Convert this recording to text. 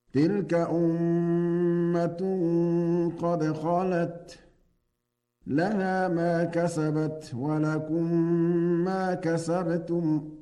تلك أمة قد خلت لها ما كسبت ولكم ما كسبتم